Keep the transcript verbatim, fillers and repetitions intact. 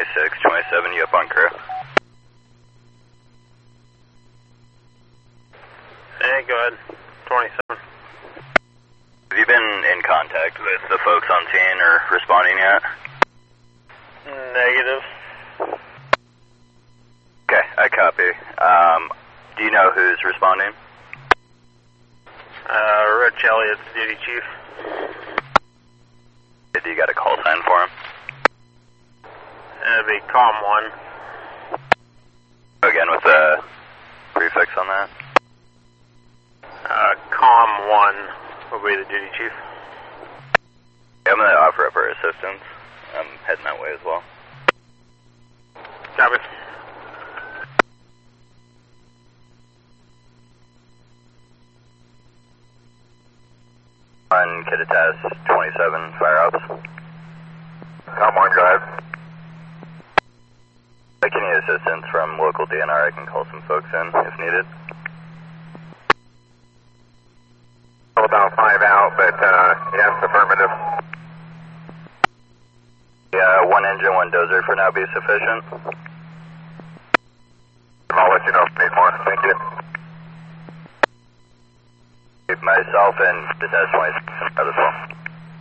twenty-six, twenty-seven, you up on crew? Hey, go ahead. twenty-seven. Have you been in contact with the folks on scene or responding yet? Negative. Okay, I copy. Um, do you know who's responding? Uh, Rich Elliott's duty chief. Do you got a call sign for him? It'd be COM one. Again with the prefix on that? Uh, COM one will be the duty chief. Yeah, I'm going to offer up our assistance. I'm heading that way as well. Copy. On Kittitas twenty-seven, fire ops. COM one, go ahead. If I need assistance from local D N R, I can call some folks in if needed. About five out, but uh, yes, affirmative. Yeah, one engine, one dozer for now be sufficient. I'll let you know if you need more. Thank you. Myself and Kittitas twenty-seven out as well.